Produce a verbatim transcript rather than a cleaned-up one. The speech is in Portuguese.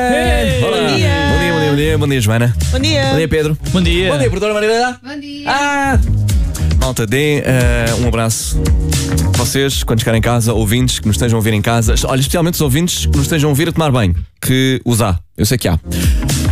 Hey. Olá. Bom dia. Bom dia, bom dia, bom dia, bom dia, Joana. Bom dia. Bom dia, Pedro. Bom dia. Bom dia, produtora Maria. Bom dia. Ah! Malta, dê uh, um abraço. Vocês, quando chegarem em casa, ouvintes que nos estejam a ouvir em casa, olha, especialmente os ouvintes que nos estejam a ouvir a tomar banho, que os há, eu sei que há.